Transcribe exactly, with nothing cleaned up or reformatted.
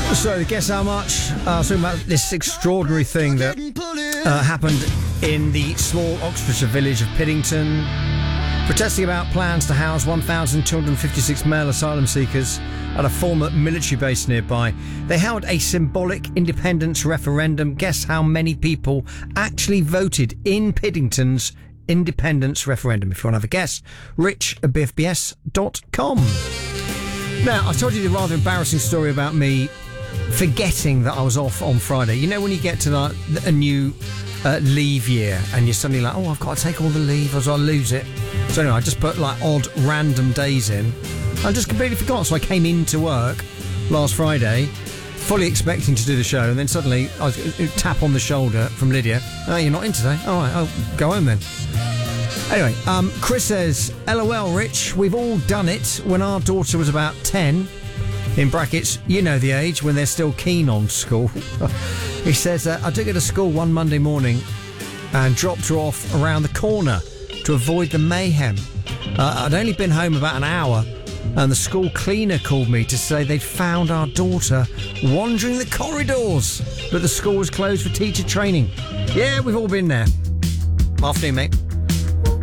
So, guess how much? Uh, I was talking about this extraordinary thing that uh, happened in the small Oxfordshire village of Piddington, protesting about plans to house one thousand two hundred fifty-six male asylum seekers at a former military base nearby. They held a symbolic independence referendum. Guess how many people actually voted in Piddington's independence referendum? If you want to have a guess, rich at b f b s dot com. Now, I told you the rather embarrassing story about me forgetting that I was off on Friday. You know when you get to like a new uh, leave year and you're suddenly like, oh, I've got to take all the leave, or I'll lose it. So anyway, I just put like odd random days in. I just completely forgot. So I came into work last Friday, fully expecting to do the show, and then suddenly I was a tap on the shoulder from Lydia. Oh, you're not in today? All right, I'll go home then. Anyway, um, Chris says, LOL, Rich, we've all done it when our daughter was about ten. In brackets, you know the age when they're still keen on school. He says, uh, I took her to school one Monday morning and dropped her off around the corner to avoid the mayhem. Uh, I'd only been home about an hour and the school cleaner called me to say they'd found our daughter wandering the corridors, but the school was closed for teacher training. Yeah, we've all been there. Afternoon, mate.